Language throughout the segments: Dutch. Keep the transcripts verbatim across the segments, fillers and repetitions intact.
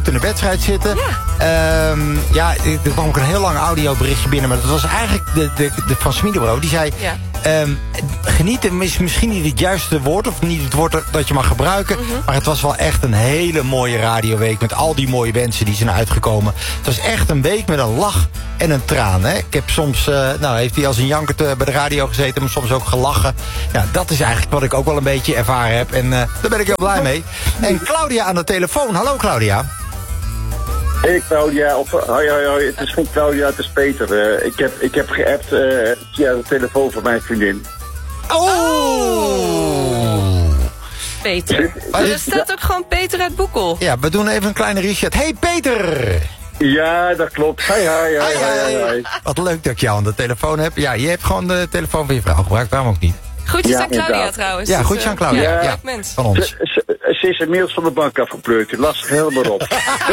in de wedstrijd zitten. Ja, um, ja er kwam ook een heel lang audioberichtje binnen. Maar dat was eigenlijk de, de, de van Smiedenbro. Die zei, ja. um, genieten is misschien niet het juiste woord. Of niet het woord dat je mag gebruiken. Mm-hmm. Maar het was wel echt een hele mooie radioweek. Met al die mooie mensen die zijn uitgekomen. Het was echt een week met een lach en een traan. Hè? Ik heb soms, uh, nou heeft hij als een jankert uh, bij de radio gezeten. Maar soms ook gelachen. Ja, dat is eigenlijk wat ik ook wel een beetje ervaren heb. En uh, daar ben ik heel blij mee. En Claudia aan de telefoon. Hallo Claudia. Hey Claudia, of hoi hoi hoi, het is geen Claudia, het is Peter. Uh, ik, heb, ik heb geappt uh, via de telefoon van mijn vriendin. Oh! Peter. Maar er staat ook gewoon Peter uit Boekel. Ja, we doen even een kleine reset. Hey Peter! Ja, dat klopt. Hi, hi, hi, hi, hi, hi. Wat leuk dat ik jou aan de telefoon heb. Ja, je hebt gewoon de telefoon van je vrouw gebruikt, waarom ook niet? Groetjes ja, aan Claudia inderdaad. Trouwens. Ja, groetjes aan Claudia. Ja, ja, ja, van ons. Ze, ze, ze is inmiddels van de bank afgepleurd. Lastig helemaal op.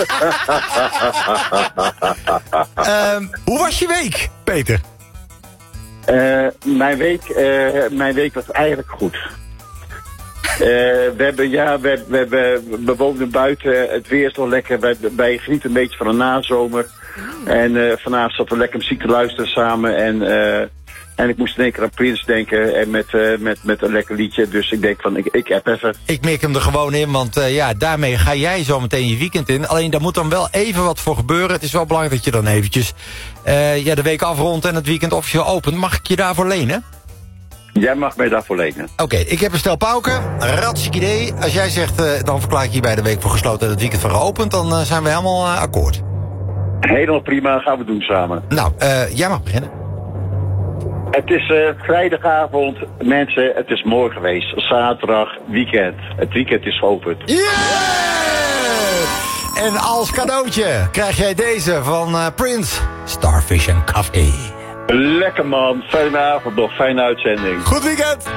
um, hoe was je week, Peter? Uh, mijn, week, uh, mijn week was eigenlijk goed. Uh, we hebben, ja, we, we, we, we woonden buiten. Het weer is nog lekker. Wij, wij genieten een beetje van de nazomer. Mm. En uh, vanavond zaten we lekker muziek te luisteren samen. En... Uh, En ik moest in één keer aan Prins denken en met, uh, met, met een lekker liedje. Dus ik denk van, ik, ik heb even. Ik mik hem er gewoon in, want uh, ja, daarmee ga jij zo meteen je weekend in. Alleen daar moet dan wel even wat voor gebeuren. Het is wel belangrijk dat je dan eventjes uh, ja, de week afrondt en het weekend officieel opent. Mag ik je daarvoor lenen? Jij mag mij daarvoor lenen. Oké, okay, ik heb een stel pauken. Ratziek idee. Als jij zegt, uh, dan verklaar ik je bij de week voor gesloten en het weekend voor geopend. Dan uh, zijn we helemaal uh, akkoord. Helemaal prima, gaan we doen samen. Nou, uh, jij mag beginnen. Het is uh, vrijdagavond, mensen, het is morgen geweest. Zaterdag, weekend. Het weekend is geopend. Yeah! En als cadeautje krijg jij deze van uh, Prince. Starfish and Coffee. Lekker man, fijne avond nog, fijne uitzending. Goed weekend!